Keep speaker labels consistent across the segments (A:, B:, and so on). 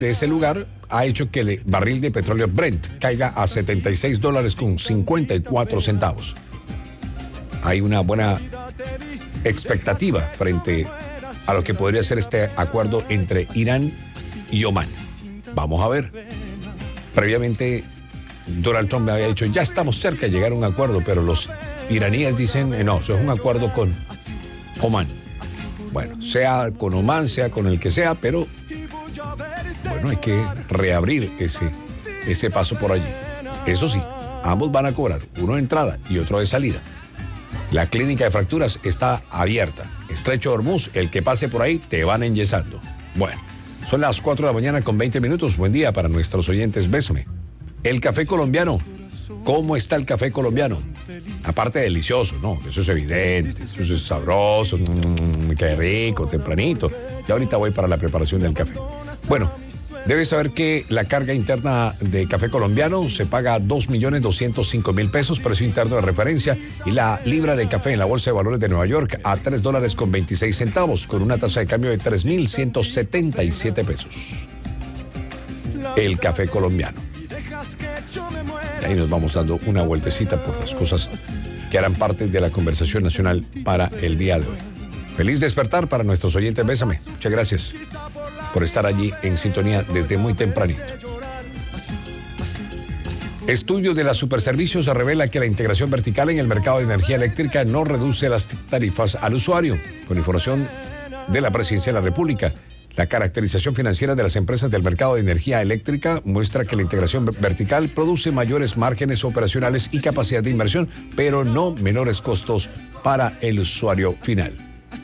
A: de ese lugar ha hecho que el barril de petróleo Brent caiga a $76.54. Hay una buena expectativa frente a lo que podría ser este acuerdo entre Irán y Omán. Vamos a ver. Previamente, Donald Trump me había dicho, ya estamos cerca de llegar a un acuerdo, pero los iraníes dicen, no, eso es un acuerdo con Omán. Bueno, sea con Omán, sea con el que sea, pero bueno, hay que reabrir ese paso por allí. Eso sí, ambos van a cobrar, uno de entrada y otro de salida. La clínica de fracturas está abierta. Estrecho de Hormuz, el que pase por ahí te van enyesando. Bueno, son las 4 de la mañana con 20 minutos. Buen día para nuestros oyentes. Bésame. El café colombiano. ¿Cómo está el café colombiano? Aparte de delicioso, ¿no? Eso es evidente, eso es sabroso, qué rico, tempranito. Y ahorita voy para la preparación del café. Bueno, debes saber que la carga interna de café colombiano se paga $2.205.000 pesos, precio interno de referencia, y la libra de café en la Bolsa de Valores de Nueva York a $3.26, con una tasa de cambio de 3.177 pesos. El café colombiano. Y ahí nos vamos dando una vueltecita por las cosas que harán parte de la conversación nacional para el día de hoy. Feliz despertar para nuestros oyentes. Bésame. Muchas gracias por estar allí en sintonía desde muy tempranito. Estudio de la Superservicios revela que la integración vertical en el mercado de energía eléctrica no reduce las tarifas al usuario. Con información de la Presidencia de la República, la caracterización financiera de las empresas del mercado de energía eléctrica muestra que la integración vertical produce mayores márgenes operacionales y capacidad de inversión, pero no menores costos para el usuario final.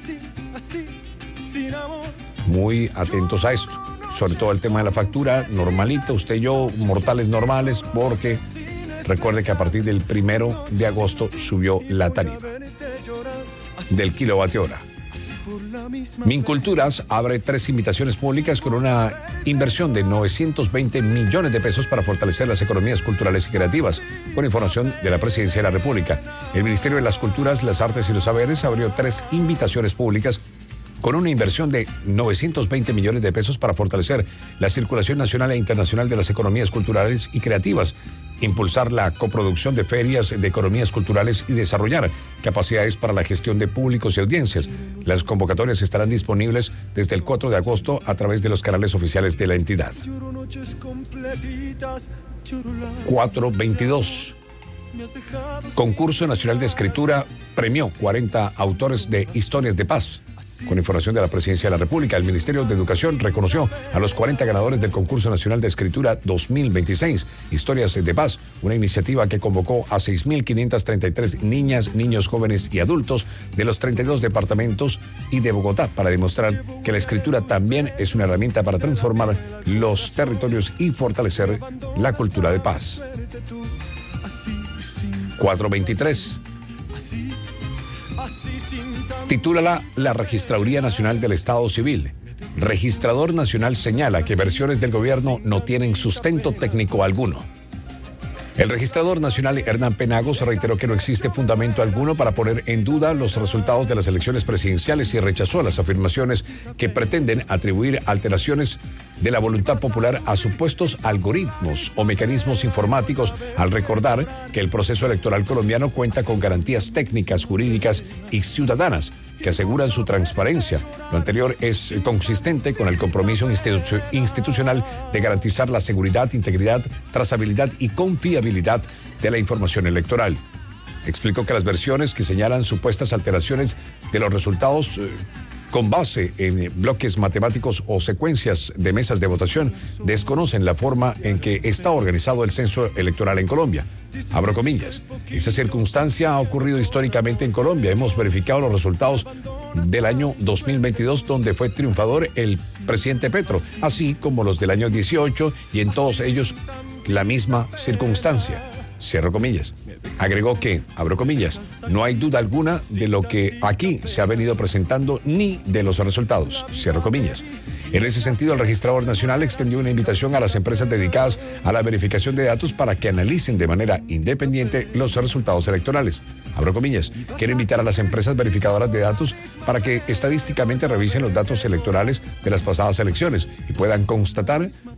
A: Muy atentos a esto, sobre todo el tema de la factura, normalita, usted y yo, mortales normales, porque recuerde que a partir del 1 de agosto subió la tarifa del kilovatio hora. Minculturas abre 3 invitaciones públicas con una inversión de 920 millones de pesos para fortalecer las economías culturales y creativas. Con información de la Presidencia de la República, el Ministerio de las Culturas, las Artes y los Saberes abrió 3 invitaciones públicas con una inversión de 920 millones de pesos para fortalecer la circulación nacional e internacional de las economías culturales y creativas, impulsar la coproducción de ferias de economías culturales y desarrollar capacidades para la gestión de públicos y audiencias. Las convocatorias estarán disponibles desde el 4 de agosto a través de los canales oficiales de la entidad. 422. Concurso Nacional de Escritura premió 40 autores de historias de paz. Con información de la Presidencia de la República, el Ministerio de Educación reconoció a los 40 ganadores del Concurso Nacional de Escritura 2026, Historias de Paz, una iniciativa que convocó a 6.533 niñas, niños, jóvenes y adultos de los 32 departamentos y de Bogotá para demostrar que la escritura también es una herramienta para transformar los territorios y fortalecer la cultura de paz. 423. Titúlala la Registraduría Nacional del Estado Civil. Registrador Nacional señala que versiones del gobierno no tienen sustento técnico alguno. El registrador nacional Hernán Penagos reiteró que no existe fundamento alguno para poner en duda los resultados de las elecciones presidenciales y rechazó las afirmaciones que pretenden atribuir alteraciones de la voluntad popular a supuestos algoritmos o mecanismos informáticos, al recordar que el proceso electoral colombiano cuenta con garantías técnicas, jurídicas y ciudadanas que aseguran su transparencia. Lo anterior es consistente con el compromiso institucional de garantizar la seguridad, integridad, trazabilidad y confiabilidad de la información electoral. Explicó que las versiones que señalan supuestas alteraciones de los resultados con base en bloques matemáticos o secuencias de mesas de votación desconocen la forma en que está organizado el censo electoral en Colombia. Abro comillas. Esa circunstancia ha ocurrido históricamente en Colombia. Hemos verificado los resultados del año 2022, donde fue triunfador el presidente Petro, así como los del año 18, y en todos ellos la misma circunstancia. Cierro comillas. Agregó que, abro comillas, no hay duda alguna de lo que aquí se ha venido presentando ni de los resultados. Cierro comillas. En ese sentido, el registrador nacional extendió una invitación a las empresas dedicadas a la verificación de datos para que analicen de manera independiente los resultados electorales. Abro comillas, quiero invitar a las empresas verificadoras de datos para que estadísticamente revisen los datos electorales de las pasadas elecciones y puedan constatar